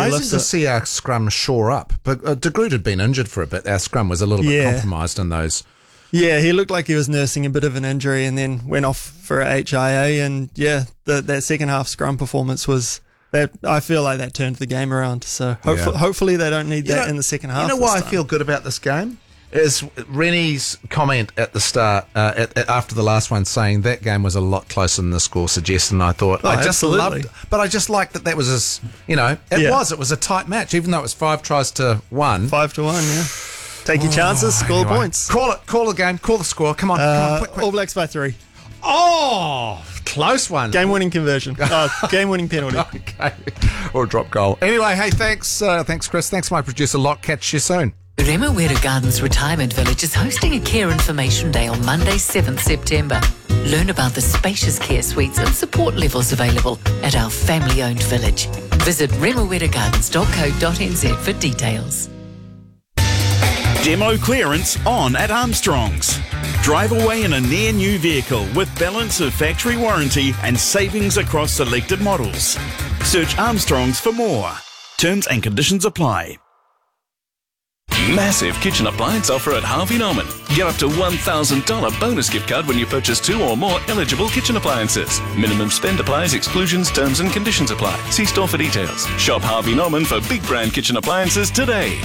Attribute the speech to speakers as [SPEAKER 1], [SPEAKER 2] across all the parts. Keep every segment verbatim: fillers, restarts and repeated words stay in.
[SPEAKER 1] amazing
[SPEAKER 2] lifts
[SPEAKER 1] to
[SPEAKER 2] it.
[SPEAKER 1] see our scrum shore up. But uh, De Groot had been injured for a bit. Our scrum was a little bit
[SPEAKER 2] Yeah.
[SPEAKER 1] compromised in those.
[SPEAKER 2] Yeah, he looked like he was nursing a bit of an injury and then went off for a H I A. And yeah, the, that second half scrum performance was that. I feel like that turned the game around. So hopefully,
[SPEAKER 1] Yeah.
[SPEAKER 2] hopefully they don't need
[SPEAKER 1] You
[SPEAKER 2] that
[SPEAKER 1] know-
[SPEAKER 2] in the second half.
[SPEAKER 1] You know
[SPEAKER 2] this
[SPEAKER 1] why I
[SPEAKER 2] time.
[SPEAKER 1] feel good about this game? Is Rennie's comment at the start, uh, at, at, after the last one, saying that game was a lot closer than the score suggested. And I thought,
[SPEAKER 2] Oh,
[SPEAKER 1] I just
[SPEAKER 2] absolutely.
[SPEAKER 1] loved, but I just liked that that was, as you know, it
[SPEAKER 2] Yeah.
[SPEAKER 1] was. It was a tight match, even though it was five tries to one.
[SPEAKER 2] Five to one. Yeah, take your chances, score
[SPEAKER 1] Anyway,
[SPEAKER 2] points.
[SPEAKER 1] Call it, call the game, call the score. Come on, come on,
[SPEAKER 2] Uh,
[SPEAKER 1] quick, quick.
[SPEAKER 2] All Blacks by three.
[SPEAKER 1] Oh, close one.
[SPEAKER 2] Game-winning conversion. Oh, game-winning penalty.
[SPEAKER 1] Okay, or a drop goal. Anyway, hey, thanks, uh, thanks, Chris. Thanks, my producer, Locke. Catch you soon.
[SPEAKER 3] Remuera Gardens Retirement Village is hosting a Care Information Day on Monday, seventh September. Learn about the spacious care suites and support levels available at our family-owned village. Visit remuera gardens dot co dot n z for details.
[SPEAKER 4] Demo clearance on at Armstrong's. Drive away in a near new vehicle with balance of factory warranty and savings across selected models. Search Armstrong's for more. Terms and conditions apply.
[SPEAKER 5] Massive kitchen appliance offer at Harvey Norman. Get up to one thousand dollars bonus gift card when you purchase two or more eligible kitchen appliances. Minimum spend applies, exclusions, terms and conditions apply. See store for details. Shop Harvey Norman for big brand kitchen appliances today.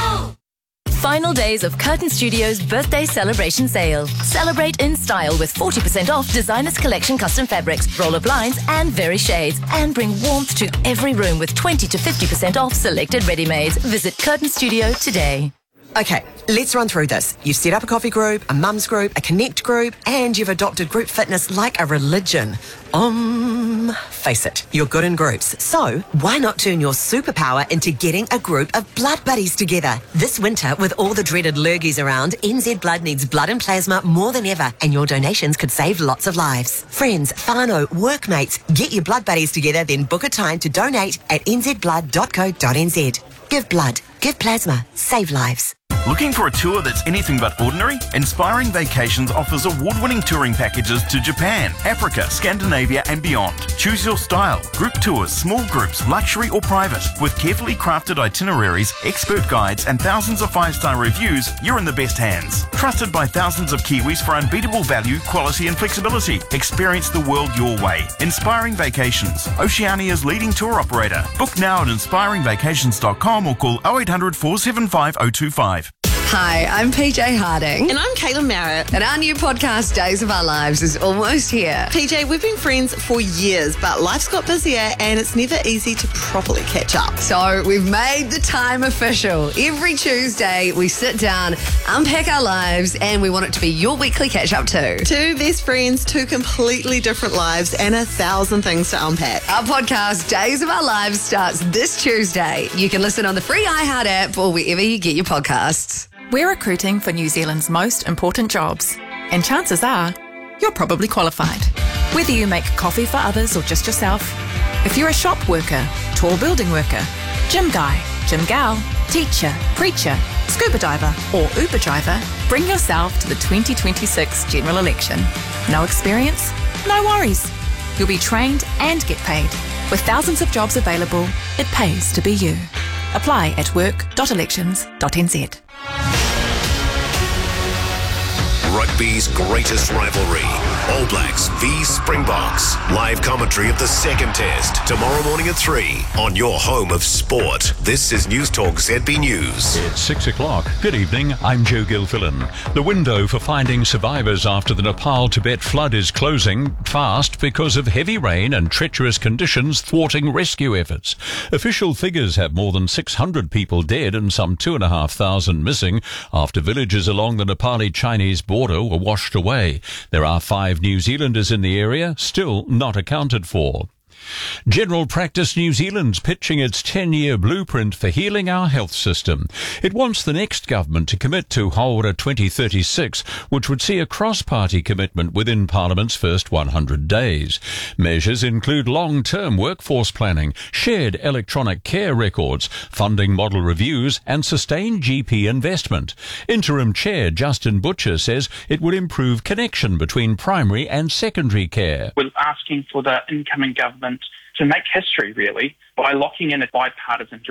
[SPEAKER 6] Final days of Curtain Studios' birthday celebration sale. Celebrate in style with forty percent off Designers Collection custom fabrics, roller blinds and very shades. And bring warmth to every room with twenty to fifty percent off selected ready-mades. Visit Curtain Studio today.
[SPEAKER 7] Okay, let's run through this. You've set up a coffee group, a mums group, a connect group, and you've adopted group fitness like a religion. Um, face it, you're good in groups. So, why not turn your superpower into getting a group of blood buddies together? This winter, with all the dreaded lurgies around, N Z Blood needs blood and plasma more than ever, and your donations could save lots of lives. Friends, whānau, workmates, get your blood buddies together, then book a time to donate at n z blood dot co dot n z. Give blood, give plasma, save lives.
[SPEAKER 4] Looking for a tour that's anything but ordinary? Inspiring Vacations offers award-winning touring packages to Japan, Africa, Scandinavia and beyond. Choose your style. Group tours, small groups, luxury or private. With carefully crafted itineraries, expert guides and thousands of five-star reviews, you're in the best hands. Trusted by thousands of Kiwis for unbeatable value, quality and flexibility. Experience the world your way. Inspiring Vacations, Oceania's leading tour operator. Book now at inspiring vacations dot com or call oh eight hundred, four seven five, oh two five.
[SPEAKER 8] Hi, I'm P J Harding.
[SPEAKER 9] And I'm Caitlin Merritt.
[SPEAKER 8] And our new podcast, Days of Our Lives, is almost here.
[SPEAKER 9] P J, we've been friends for years, but life's got busier and it's never easy to properly catch up.
[SPEAKER 8] So we've made the time official. Every Tuesday, we sit down, unpack our lives, and we want it to be your weekly catch-up too.
[SPEAKER 9] Two best friends, two completely different lives, and a thousand things to unpack.
[SPEAKER 8] Our podcast, Days of Our Lives, starts this Tuesday. You can listen on the free iHeart app or wherever you get your podcasts.
[SPEAKER 10] We're recruiting for New Zealand's most important jobs, and chances are you're probably qualified. Whether you make coffee for others or just yourself, if you're a shop worker, tall building worker, gym guy, gym gal, teacher, preacher, scuba diver or Uber driver, bring yourself to the twenty twenty-six general election. No experience? No worries. You'll be trained and get paid. With thousands of jobs available, it pays to be you. Apply at work dot elections dot n z.
[SPEAKER 11] Rugby's greatest rivalry. All Blacks v Springboks. Live commentary of the second test tomorrow morning at three on your home of sport. This is News Talk Z B News.
[SPEAKER 12] It's six o'clock. Good evening, I'm Joe Gilfillan. The window for finding survivors after the Nepal-Tibet flood is closing fast because of heavy rain and treacherous conditions thwarting rescue efforts. Official figures have more than six hundred people dead and some two and a half thousand missing after villages along the Nepali-Chinese border were washed away. There are five New Zealanders in the area still not accounted for. General Practice New Zealand's pitching its ten-year blueprint for healing our health system. It wants the next government to commit to Hora twenty thirty-six, which would see a cross-party commitment within Parliament's first one hundred days. Measures include long-term workforce planning, shared electronic care records, funding model reviews and sustained G P investment. Interim Chair Justin Butcher says it would improve connection between primary and secondary care.
[SPEAKER 13] We're asking for the incoming government to make history, really, by locking in a bipartisan